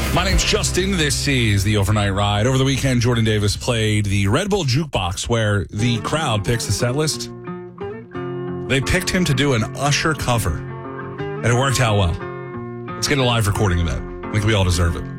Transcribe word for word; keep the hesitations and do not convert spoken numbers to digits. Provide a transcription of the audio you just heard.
My name's Justin. This is the Overnight Ride. Over the weekend, Jordan Davis played the Red Bull Jukebox, where the crowd picks the set list. They picked him to do an Usher cover, and it worked out well. Let's get a live recording of that. I think we all deserve it.